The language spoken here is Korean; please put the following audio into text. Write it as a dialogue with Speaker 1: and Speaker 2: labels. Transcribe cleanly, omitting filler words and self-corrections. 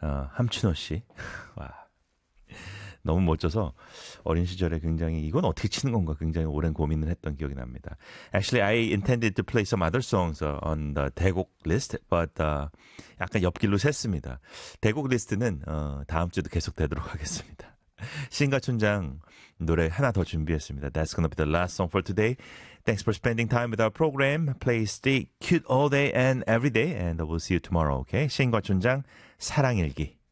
Speaker 1: 함춘호 씨. 와. 너무 멋져서 어린 시절에 굉장히 이건 어떻게 치는 건가 굉장히 오랜 고민을 했던 기억이 납니다. Actually, I intended to play some other songs on the 대곡 list, but 약간 옆길로 샜습니다. 대곡 리스트는 다음 주도 계속 되도록 하겠습니다. 신과 춘장 노래 하나 더 준비했습니다. That's gonna be the last song for today. Thanks for spending time with our program. Play stay cute all day and every day, and we'll see you tomorrow. Okay? 신과 춘장 사랑일기.